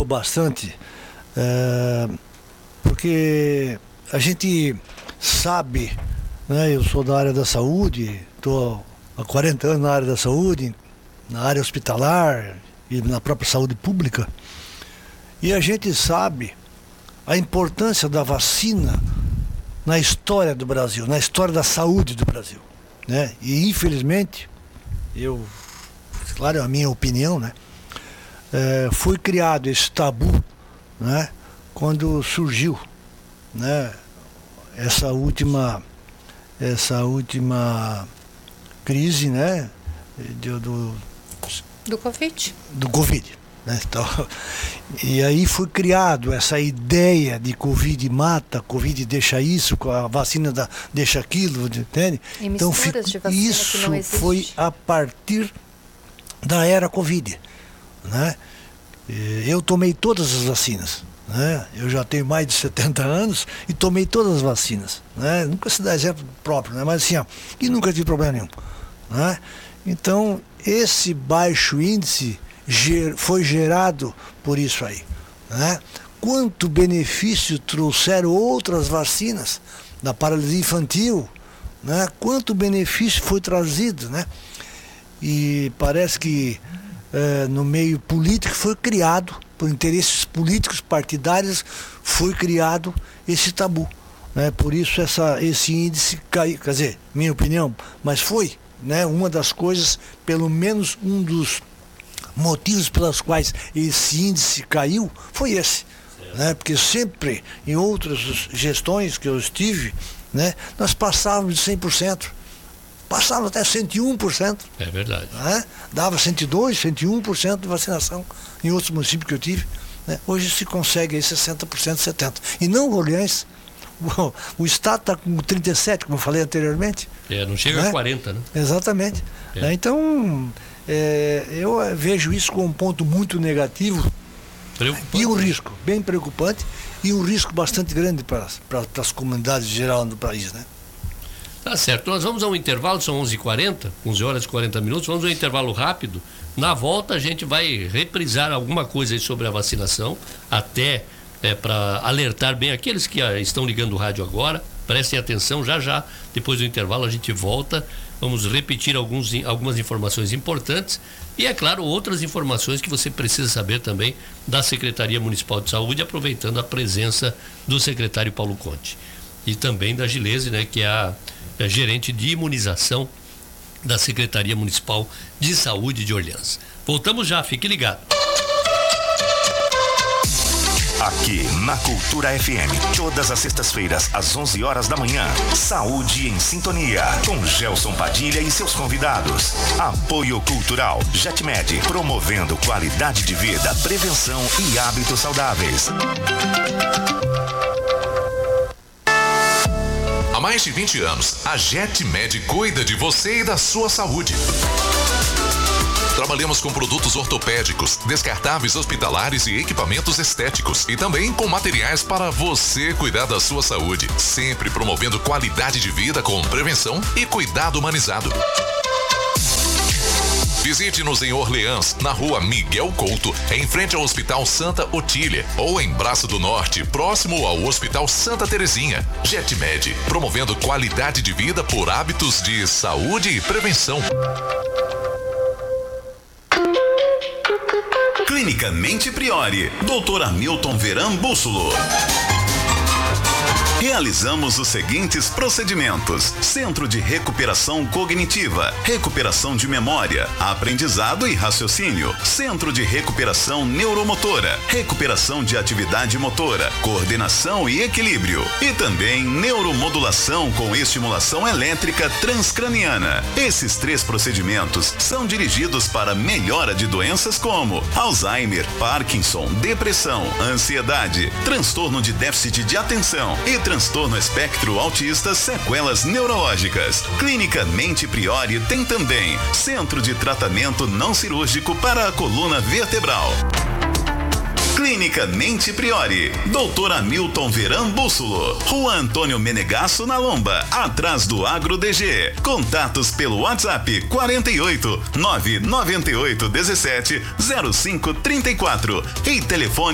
preocupa bastante, porque a gente sabe, né, eu sou da área da saúde, estou há 40 anos na área da saúde, na área hospitalar e na própria saúde pública, e a gente sabe a importância da vacina na história do Brasil, na história da saúde do Brasil, né? E infelizmente, claro, é a minha opinião, né? Foi criado esse tabu, né? Quando surgiu, né? Essa última crise, né? Do Covid. Do Covid. Né? Então, e aí foi criado essa ideia de Covid mata, Covid deixa isso, a vacina deixa aquilo, entende? E então de vacina isso que não existe. Foi a partir da era Covid, né? Eu tomei todas as vacinas, né? Eu já tenho mais de 70 anos e tomei todas as vacinas, né? Nunca se dá exemplo próprio, né? Mas assim, e nunca tive problema nenhum, né? Então esse baixo índice foi gerado por isso aí, né? Quanto benefício trouxeram outras vacinas da paralisia infantil, né? Quanto benefício foi trazido, né? E parece que no meio político foi criado, por interesses políticos partidários, foi criado esse tabu, né? Por isso esse índice caiu, quer dizer, minha opinião, mas foi, né? Uma das coisas, pelo menos um dos motivos pelos quais esse índice caiu foi esse, né? Porque sempre em outras gestões que eu estive, né, nós passávamos de 100%, passávamos até 101%. É verdade. Né? Dava 102%, 101% de vacinação em outros municípios que eu tive, né? Hoje se consegue aí 60%, 70%. E não, Orleans, o estado está com 37%, como eu falei anteriormente. Não chega, né? A 40%, né? Exatamente. Então, eu vejo isso como um ponto muito negativo e um risco bem preocupante e um risco bastante grande para as comunidades em geral do país, né? Tá certo, nós vamos a um intervalo, são 11h40, 11 horas e 40 minutos, vamos a um intervalo rápido. Na volta a gente vai reprisar alguma coisa aí sobre a vacinação, até para alertar bem aqueles que estão ligando o rádio agora, prestem atenção, já depois do intervalo a gente volta. Vamos repetir algumas informações importantes e, é claro, outras informações que você precisa saber também da Secretaria Municipal de Saúde, aproveitando a presença do secretário Paulo Conte. E também da Gilese, né, que é a gerente de imunização da Secretaria Municipal de Saúde de Orleans. Voltamos já, fique ligado. Aqui na Cultura FM, todas as sextas-feiras às 11 horas da manhã, Saúde em Sintonia, com Gelson Padilha e seus convidados. Apoio Cultural JetMed, promovendo qualidade de vida, prevenção e hábitos saudáveis. Há mais de 20 anos, a JetMed cuida de você e da sua saúde. Trabalhamos com produtos ortopédicos, descartáveis hospitalares e equipamentos estéticos. E também com materiais para você cuidar da sua saúde. Sempre promovendo qualidade de vida com prevenção e cuidado humanizado. Visite-nos em Orleans, na rua Miguel Couto, em frente ao Hospital Santa Otília, ou em Braço do Norte, próximo ao Hospital Santa Terezinha. JetMed, promovendo qualidade de vida por hábitos de saúde e prevenção. Clínica Mente Priori, Dr. Hamilton Veran Bússolo. Realizamos os seguintes procedimentos: Centro de Recuperação Cognitiva, Recuperação de Memória, Aprendizado e Raciocínio, Centro de Recuperação Neuromotora, Recuperação de Atividade Motora, Coordenação e Equilíbrio, e também Neuromodulação com Estimulação Elétrica Transcraniana. Esses 3 procedimentos são dirigidos para melhora de doenças como Alzheimer, Parkinson, depressão, ansiedade, transtorno de déficit de atenção e transtorno espectro autista, sequelas neurológicas. Clínica Mente Priori tem também Centro de Tratamento Não Cirúrgico para a Coluna Vertebral. Clínica Mente Priori, Dr. Hamilton Veran Bússolo, Rua Antônio Menegasso, na Lomba, atrás do Agro DG. Contatos pelo WhatsApp 48 998 17 0534 e telefone